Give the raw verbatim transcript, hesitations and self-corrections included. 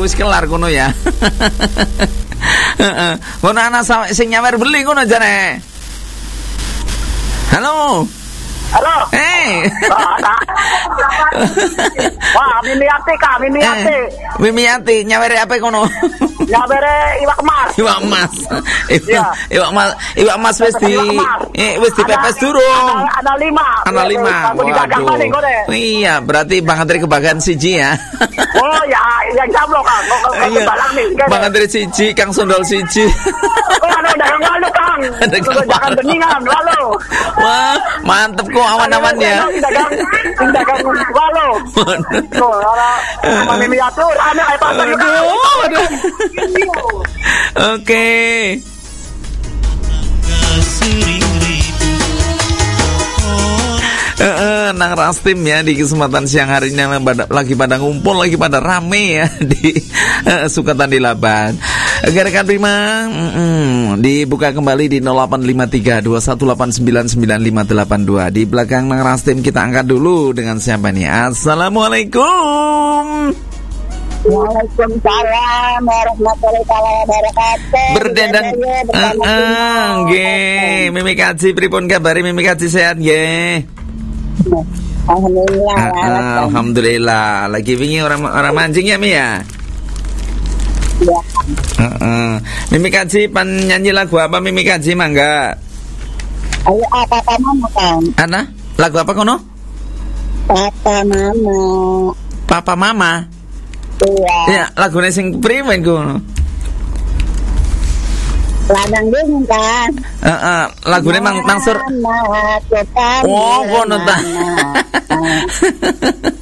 wis kelar kono ya. Heeh. Kono ana sing nyawer beli kono jane. Halo. Halo. Hey. Wah, Mimiati Kak, Mimiati. Eh, Mimiati nyawere apa kono? Nyawere iwak emas. Iwak emas. Iya. Iwak emas, iwak emas wis di eh wis dipepes durung. Ana lima. Ana lima. Waduh. Iya, berarti Bang Andri kebagian siji ya. Oh ya, yang jamblo Kang. Iya. Bang Andri siji, Kang Sondol siji. Oh, ada dagang walu Kang. Jangan beningan walu. Wah, mantep kok awan-awan ya. Dagang dagang walu. Tuh, ana miniatur, ana kayak pasar juga. Oke. Uh, nang Rastim ya di kesempatan siang hari ini yang lagi pada ngumpul, lagi pada rame ya di uh, Sukatan di Laban. Rekan Prima, mm -mm, dibuka kembali di nol delapan lima tiga dua satu delapan sembilan sembilan lima delapan dua. Di belakang nang Rastim kita angkat dulu dengan siapa nih? Assalamualaikum. Waalaikumsalam warahmatullahi wabarakatuh. Berdendang. Heeh, nggih. Mimi Kaji pripun kabare Mimi Kaji sehat nggih? Alhamdulillah. Uh, Alhamdulillah. Lagi wingi orang orang mancing ya Mi ya? Ya. Uh, uh. Mimi Kaji pan nyanyi lagu apa Mimi Kaji mangga? Ayo apa apa mama kan? Ana? Lagu apa kono? Papa mama. Papa mama. Iya. Ya, lagune sing primen kono. Ladang dingin kan? Heeh, uh, uh, lagune mang mangsur. Oh, kono ta.